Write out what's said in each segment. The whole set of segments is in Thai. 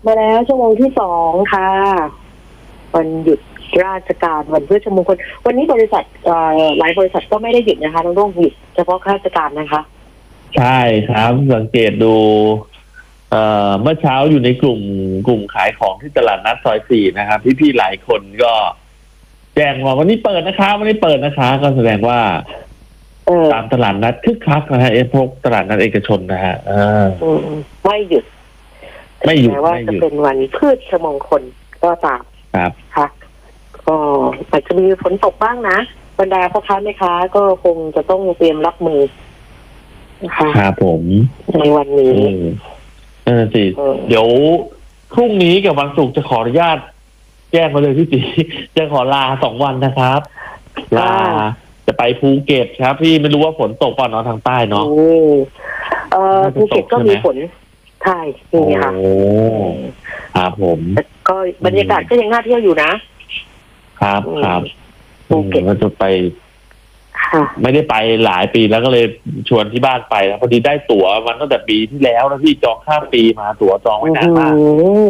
มาแล้วชั่วโมงที่2ค่ะวันหยุดราชการวันพฤชมงคลวันนี้บริษัทหลายบริษัทก็ไม่ได้หยุดนะคะต้องหยุดเฉพาะข้าราชการนะคะใช่ครับสังเกตดูเมื่อเช้าอยู่ในกลุ่มขายของที่ตลาดนัดซอย4นะครับพี่ๆหลายคนก็แจ้งว่าวันนี้เปิดนะคะวันนี้เปิดนะคะก็แสดงว่าตามตลาดนัดคึกคักนะฮะพวกตลาดนัดเอกชนนะฮะไม่หยุดแม้ว่าจะเป็นวันพืชมงคลก็ตามครับค่ะก็อาจจะมีฝนตกบ้างนะบรรดาพ่อค้าแม่ค้าก็คงจะต้องเตรียมรับมือนะคะครับผมในวันนี้สิเดี๋ยวพรุ่งนี้กับวันศุกร์จะขออนุญาตแจ้งมาเลยพี่จีจะขอลา2 วันนะครับลาจะไปภูเก็ตครับพี่ไม่รู้ว่าฝนตกป่ะเนาะทางใต้เนาะภูเก็ตก็มีฝนใช่นี่ค่ะครับผมก็บรรยากาศก็ยังน่าเที่ยวอยู่นะครับภูเก็ตก็จะไปไม่ได้ไปหลายปีแล้วก็เลยชวนที่บ้านไปแล้วพอดีได้ตั๋วมันตั้งแต่ปีที่แล้วนะพี่จองข้ามปีมาตั๋วจองไว้นานมาก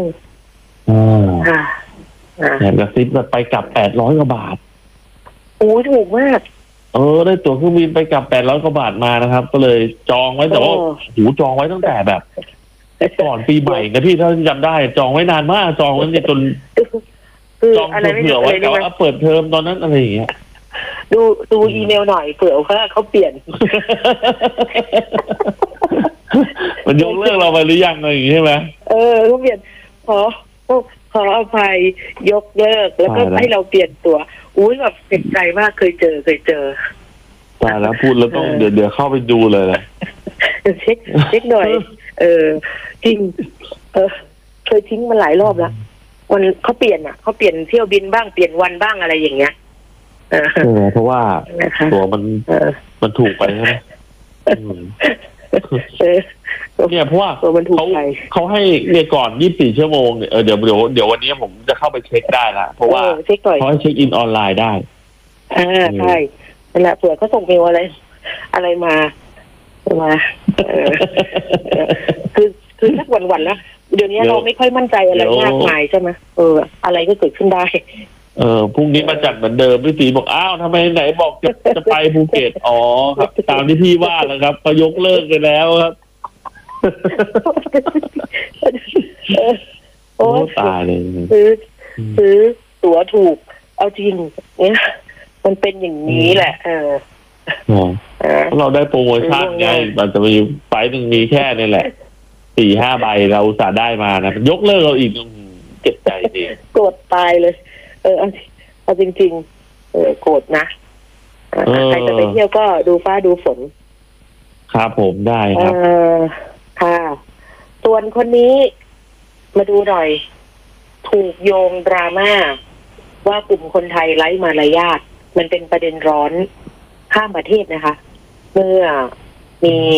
แบบกระซิบแบบไปกลับ800 กว่าบาทโอ้ถูกมากได้ตั๋วเครื่องบินไปกลับ800 กว่าบาทมานะครับก็เลยจองไว้แต่ว่าหูจองไว้ตั้งแต่แบบก่อนปีใหม่นะพี่ถ้าจำได้จองไว้นานมากจองไว้จนจองเผื่อไว้ก็เปิดเทอมตอนนั้นอะไรอย่างเงี้ยดูอีเมลหน่อยเผื่อว่าเขาเปลี่ยนมันยกเลิกเราไปหรือยังอะไรอย่างงี้ใช่ไหมเขาเปลี่ยนขออภัยยกเลิกแล้วก็ให้เราเปลี่ยนตัวอุ้ยแบบเจ็บใจมากเคยเจอตายแล้วพูดแล้วต้องเดี๋ยวเข้าไปดูเลยนะเช็คหน่อยจริงเคยทิ้งมาหลายรอบแล้ววันเขาเปลี่ยนเที่ยวบินบ้างเปลี่ยนวันบ้างอะไรอย่างเงี้ยเพราะว่าตัวมันถูกไปใช่ไหมเนี่ยเพราะว่าเขาให้เนี่ยก่อน24 ชั่วโมงเนี่ยเดี๋ยววันนี้ผมจะเข้าไปเช็คได้ละเพราะว่าเขาให้เช็คอินออนไลน์ได้ใช่นั่นแหละเผื่อเขาส่งเมลอะไรมาคือสักวันๆนะเดี๋ยวนี้เราไม่ค่อยมั่นใจอะไรมากมายใช่ไหมอะไรก็เกิดขึ้นได้พรุ่งนี้มาจัดเหมือนเดิมพี่ตีบอกอ้าวทำไมไหนบอกจะไปภูเก็ตครับตามที่พี่ว่าแล้วครับก็ยกเลิกไปแล้วครับโอ้ตายเลยซื้อตั๋วถูกเอาจริงเนี่ยมันเป็นอย่างนี้แหละเราได้โปรโมชั่นไงมันจะมีไฟหนึ่งมีแค่นี่แหละ4-5 ใบเราสาได้มานะยกเลิกเราอีกเจ็บใจจริงโกรธตายเลยเอาจริงโกรธนะใครจะไปเที่ยวก็ดูฟ้าดูฝนครับผมได้ครับค่ะส่วนคนนี้มาดูหน่อยถูกโยงดราม่าว่ากลุ่มคนไทยไร้มารยาทมันเป็นประเด็นร้อนข้ามประเทศนะคะเมื่อมี